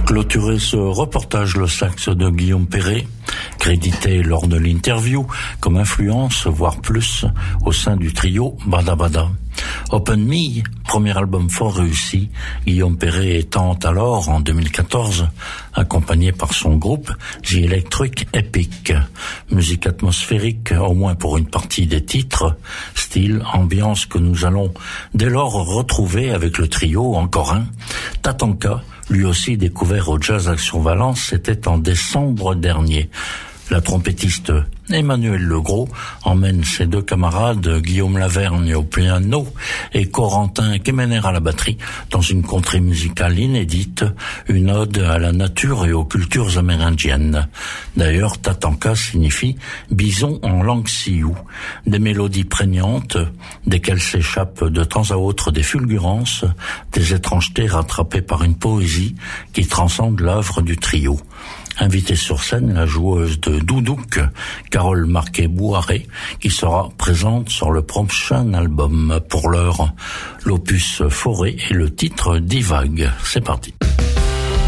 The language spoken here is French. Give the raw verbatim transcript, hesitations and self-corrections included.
Clôturer ce reportage, le sax de Guillaume Perret, crédité lors de l'interview comme influence, voire plus, au sein du trio Bada Bada. Open Me, premier album fort réussi, Guillaume Perret étant alors, en deux mille quatorze, accompagné par son groupe The Electric Epic. Musique atmosphérique, au moins pour une partie des titres, style, ambiance que nous allons dès lors retrouver avec le trio, encore un, Tatanka, lui aussi découvert au Jazz Action Valence, c'était en décembre dernier. La trompettiste Emmanuel Legros emmène ses deux camarades Guillaume Lavergne au piano et Corentin Kemener à la batterie dans une contrée musicale inédite, une ode à la nature et aux cultures amérindiennes. D'ailleurs, Tatanka signifie bison en langue sioux. Des mélodies prégnantes, desquelles s'échappent de temps à autre des fulgurances, des étrangetés rattrapées par une poésie qui transcende l'œuvre du trio. Invitée sur scène, la joueuse de doudouk, Carole Marquet-Bouaré, qui sera présente sur le prochain album. Pour l'heure, l'opus Forêt et le titre Divague. C'est parti.